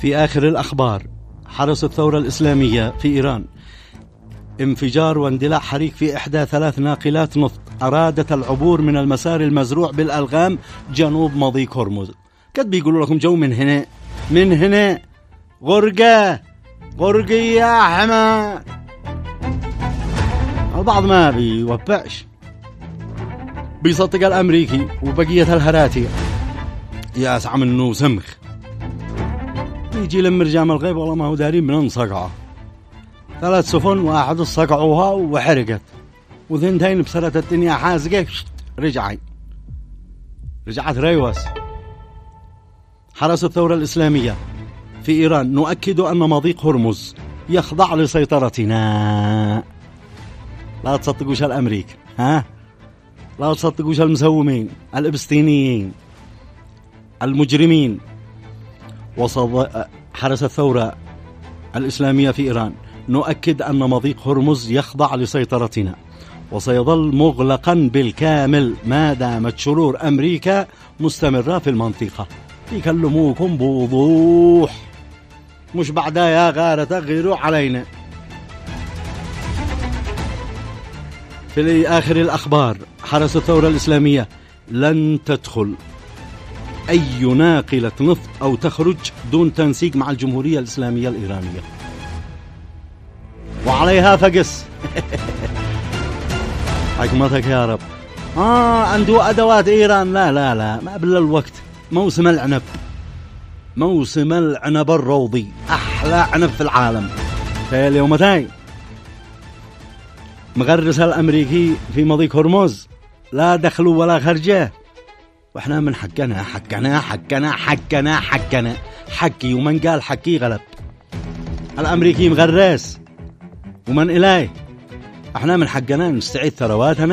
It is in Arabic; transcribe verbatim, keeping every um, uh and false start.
في آخر الأخبار، حرس الثورة الإسلامية في إيران: انفجار واندلاع حريق في إحدى ثلاث ناقلات نفط أرادت العبور من المسار المزروع بالألغام جنوب مضيق هرمز. قد بيقولوا لكم جو من هنا من هنا غرقة غرقة يا حما. البعض ما بيوبعش، بيصدق الأمريكي وبقية الهراتي يا سعى منه سمخ. يجي لما رجام الغيب والله ما هو دارين من انصقعه. ثلاث سفن واحد صقعوها وحرقت، وثنتين بسرت الدنيا حازقة رجعي رجعت ريوس. حرس الثورة الإسلامية في إيران: نؤكد أن مضيق هرمز يخضع لسيطرتنا. لا تصدقوش الأمريك، ها لا تصدقوش المسومين الإبستينيين المجرمين. وصد حرس الثورة الإسلامية في إيران: نؤكد أن مضيق هرمز يخضع لسيطرتنا وسيظل مغلقا بالكامل ما دامت شرور أمريكا مستمرة في المنطقة. يكلموكم بوضوح، مش بعدها يا غارة تغيروا علينا. في آخر الأخبار، حرس الثورة الإسلامية: لن تدخل أي ناقلة نفط أو تخرج دون تنسيق مع الجمهورية الإسلامية الإيرانية. وعليها فقس. حكمتك يا رب. آه عنده أدوات إيران. لا لا لا ما بلا الوقت. موسم العنب، موسم العنب الروضي، أحلى عنب في العالم. تخيل يومتين مغرس الأمريكي في مضيق هرمز، لا دخلوا ولا خرجه، وإحنا من حقنا حقنا حقنا حقنا حقنا حقي، ومن قال حقي غلب. الأمريكي مغرس ومن إليه، إحنا من حقنا نستعيد ثرواتنا.